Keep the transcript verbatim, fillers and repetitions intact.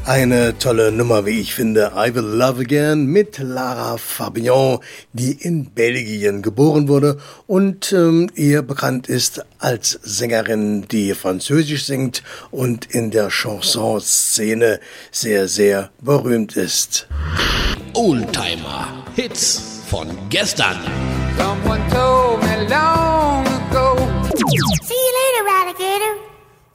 Eine tolle Nummer, wie ich finde. I Will Love Again mit Lara Fabian, die in Belgien geboren wurde und ähm, eher bekannt ist als Sängerin, die Französisch singt und in der Chanson-Szene sehr, sehr berühmt ist. Oldtimer Hits von gestern. Someone told me